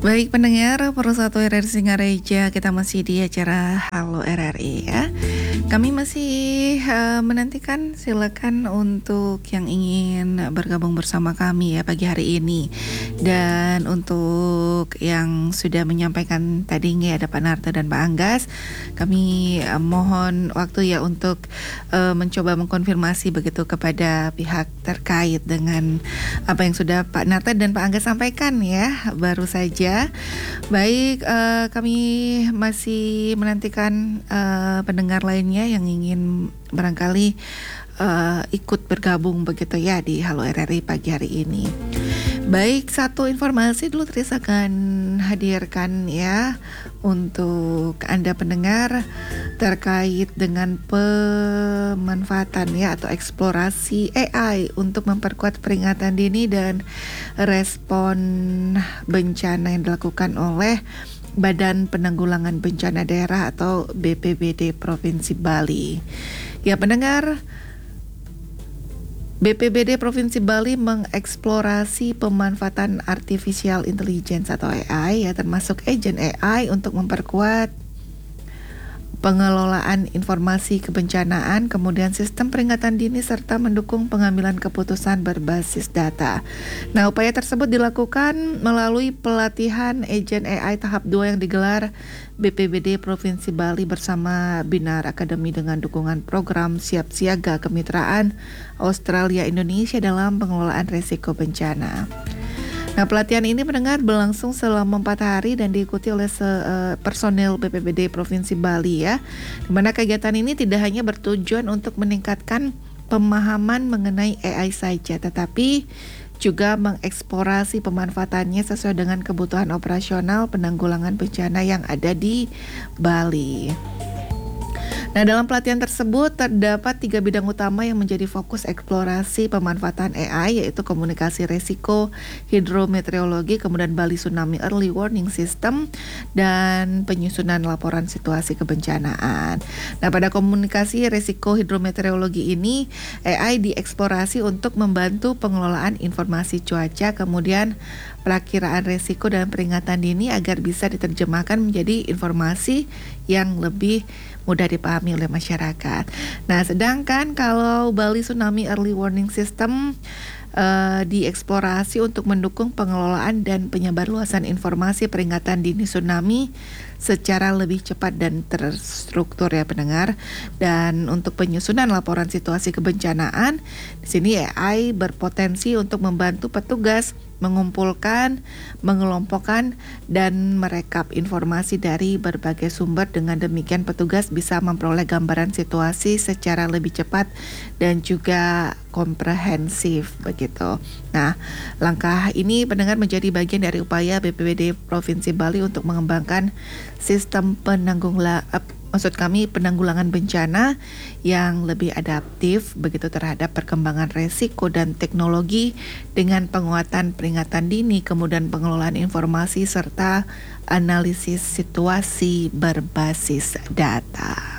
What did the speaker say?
Baik pendengar Persatu RRI Singareja, kita masih di acara Halo RRI ya. Kami masih menantikan, silakan untuk yang ingin bergabung bersama kami ya pagi hari ini. Dan untuk yang sudah menyampaikan tadinya ada Pak Narto dan Pak Anggas, kami mohon waktu ya untuk mencoba mengkonfirmasi begitu kepada pihak terkait dengan apa yang sudah Pak Narto dan Pak Anggas sampaikan ya baru saja. Baik, kami masih menantikan pendengar lainnya yang ingin barangkali ikut bergabung begitu ya di Halo RRI pagi hari ini. Baik, satu informasi dulu Tris akan hadirkan ya untuk Anda pendengar terkait dengan pemanfaatan ya atau eksplorasi AI untuk memperkuat peringatan dini dan respon bencana yang dilakukan oleh Badan Penanggulangan Bencana Daerah atau BPBD Provinsi Bali. Ya pendengar, BPBD Provinsi Bali mengeksplorasi pemanfaatan artificial intelligence atau AI ya, termasuk agent AI untuk memperkuat pengelolaan informasi kebencanaan, kemudian sistem peringatan dini serta mendukung pengambilan keputusan berbasis data. Nah, upaya tersebut dilakukan melalui pelatihan agent AI tahap 2 yang digelar BPBD Provinsi Bali bersama Binar Academy dengan dukungan program Siap Siaga Kemitraan Australia Indonesia dalam pengelolaan risiko bencana. Nah, pelatihan ini pendengar berlangsung selama 4 hari dan diikuti oleh personel BPBD Provinsi Bali ya. Di mana kegiatan ini tidak hanya bertujuan untuk meningkatkan pemahaman mengenai AI saja, tetapi juga mengeksplorasi pemanfaatannya sesuai dengan kebutuhan operasional penanggulangan bencana yang ada di Bali. Nah, dalam pelatihan tersebut terdapat 3 bidang utama yang menjadi fokus eksplorasi pemanfaatan AI, yaitu komunikasi risiko, hidrometeorologi, kemudian Bali Tsunami Early Warning System, dan penyusunan laporan situasi kebencanaan. Nah, pada komunikasi risiko hidrometeorologi ini, AI dieksplorasi untuk membantu pengelolaan informasi cuaca, kemudian perakiraan risiko dan peringatan dini agar bisa diterjemahkan menjadi informasi yang lebih mudah dipahami oleh masyarakat. Nah, sedangkan kalau Bali Tsunami Early Warning System dieksplorasi untuk mendukung pengelolaan dan penyebarluasan informasi peringatan dini tsunami secara lebih cepat dan terstruktur ya pendengar. Dan untuk penyusunan laporan situasi kebencanaan, di sini AI berpotensi untuk membantu petugas mengumpulkan, mengelompokkan, dan merekap informasi dari berbagai sumber. Dengan demikian petugas bisa memperoleh gambaran situasi secara lebih cepat dan juga komprehensif begitu. Nah, langkah ini pendengar menjadi bagian dari upaya BPBD Provinsi Bali untuk mengembangkan sistem penanggulangan bencana yang lebih adaptif begitu terhadap perkembangan resiko dan teknologi dengan penguatan peringatan dini, kemudian pengelolaan informasi serta analisis situasi berbasis data.